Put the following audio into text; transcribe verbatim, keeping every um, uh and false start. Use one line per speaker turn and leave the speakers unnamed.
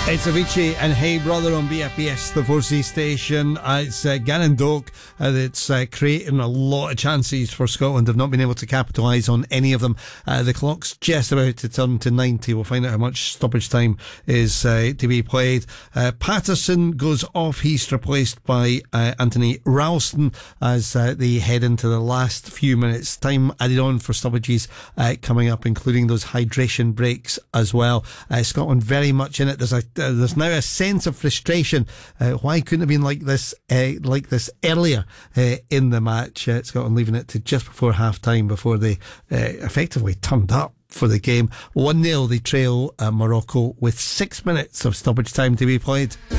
It's Avicii and Hey Brother on B F B S, the four C station. Uh, it's uh, Gannon Doak uh, that's uh, creating a lot of chances for Scotland. They've not been able to capitalise on any of them. Uh, the clock's just about to turn to ninety. We'll find out how much stoppage time is uh, to be played. Uh, Patterson goes off. He's replaced by uh, Anthony Ralston as uh, they head into the last few minutes. Time added on for stoppages uh, coming up, including those hydration breaks as well. Uh, Scotland very much in it. There's a Uh, there's now a sense of frustration. Uh, why couldn't it have been like this, uh, like this earlier uh, in the match? Uh, Scotland leaving it to just before half time before they uh, effectively turned up for the game. one nil they trail uh, Morocco with six minutes of stoppage time to be played.